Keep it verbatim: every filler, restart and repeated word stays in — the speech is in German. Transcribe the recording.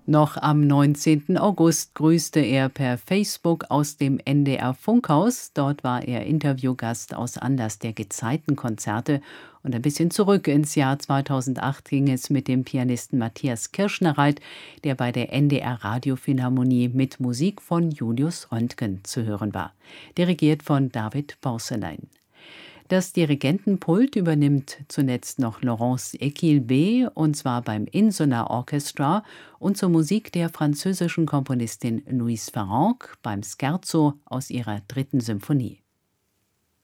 Noch am neunzehnten August grüßte er per Facebook aus dem N D R Funkhaus. Dort war er Interviewgast aus Anlass der Gezeitenkonzerte. Und ein bisschen zurück ins Jahr zweitausendacht ging es mit dem Pianisten Matthias Kirschnereit, der bei der N D R Radiophilharmonie mit Musik von Julius Röntgen zu hören war. Dirigiert von David Borselein. Das Dirigentenpult übernimmt zunächst noch Laurence Equilbé, und zwar beim Insular Orchestra und zur Musik der französischen Komponistin Louise Farrenc beim Scherzo aus ihrer dritten Symphonie.